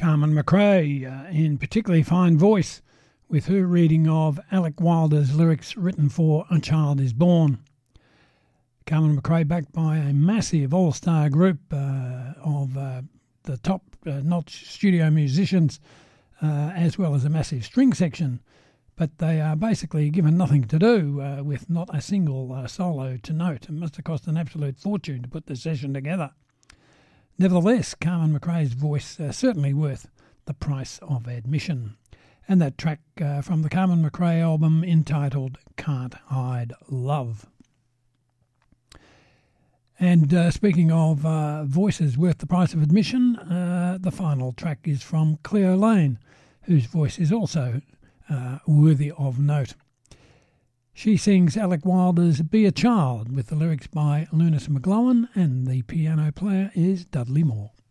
Carmen McRae in particularly fine voice with her reading of Alec Wilder's lyrics written for A Child Is Born. Carmen McRae, backed by a massive all-star group of the top-notch studio musicians, as well as a massive string section, but they are basically given nothing to do with not a single solo to note. It must have cost an absolute fortune to put the session together. Nevertheless, Carmen McRae's voice certainly worth the price of admission. And that track from the Carmen McRae album entitled Can't Hide Love. And speaking of voices worth the price of admission, the final track is from Cleo Lane, whose voice is also worthy of note. She sings Alec Wilder's Be a Child with the lyrics by Lunas McGlowan, and the piano player is Dudley Moore.